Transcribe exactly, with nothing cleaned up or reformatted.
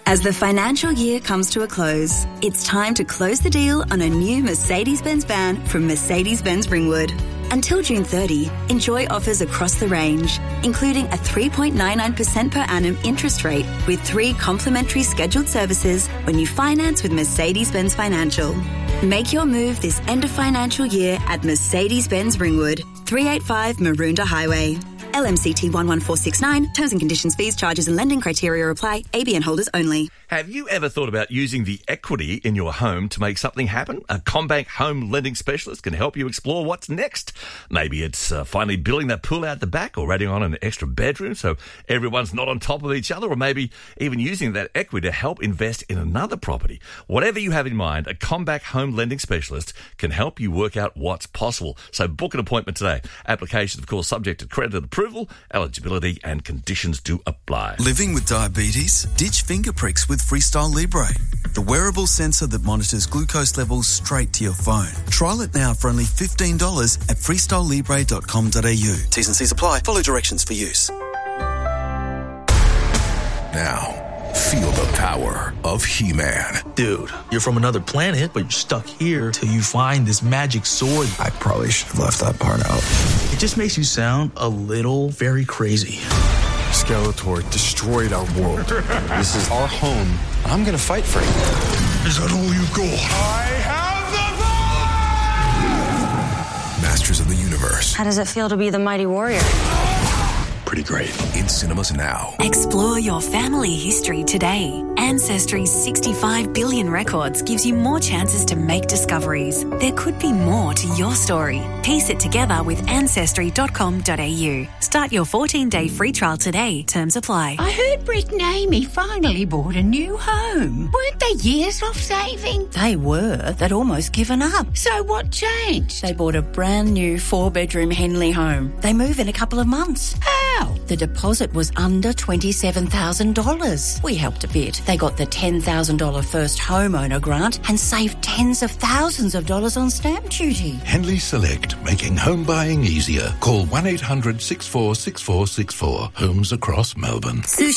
As the financial year comes to a close, it's time to close the deal on a new Mercedes-Benz van from Mercedes-Benz Ringwood. Until June thirtieth, enjoy offers across the range, including a three point nine nine percent per annum interest rate with three complimentary scheduled services when you finance with Mercedes-Benz Financial. Make your move this end of financial year at Mercedes-Benz Ringwood, three eighty-five Maroondah Highway. L M C T one one four six nine. Terms and conditions, fees, charges and lending criteria apply. A B N holders only. Have you ever thought about using the equity in your home to make something happen? A CommBank home lending specialist can help you explore what's next. Maybe it's uh, finally building that pool out the back, or adding on an extra bedroom so everyone's not on top of each other, or maybe even using that equity to help invest in another property. Whatever you have in mind, a CommBank home lending specialist can help you work out what's possible. So book an appointment today. Applications, of course, subject to credit approval, eligibility and conditions do apply. Living with diabetes? Ditch finger pricks with Freestyle Libre, the wearable sensor that monitors glucose levels straight to your phone. Trial it now for only fifteen dollars at freestyle libre dot com dot a u. T's and C's apply. Follow directions for use. Now, feel the power of He-Man. Dude, you're from another planet, but you're stuck here till you find this magic sword. I probably should have left that part out. It just makes you sound a little very crazy. Skeletor destroyed our world. This is our home. I'm gonna fight for you. Is that all you've got? I have the power! Masters of the Universe. How does it feel to be the mighty warrior? Pretty great. In cinemas now. Explore your family history today. Ancestry's sixty-five billion records gives you more chances to make discoveries. There could be more to your story. Piece it together with ancestry dot com dot a u. Start your fourteen-day free trial today. Terms apply. I heard Britt and Amy finally bought a new home. Weren't they years off saving? They were. They'd almost given up. So what changed? They bought a brand new four-bedroom Henley home. They move in a couple of months. How? The deposit was under twenty-seven thousand dollars. We helped a bit. They got the ten thousand dollars first homeowner grant and saved tens of thousands of dollars on stamp duty. Henley Select, making home buying easier. Call one eight hundred six four six four six four. Homes across Melbourne. Sushi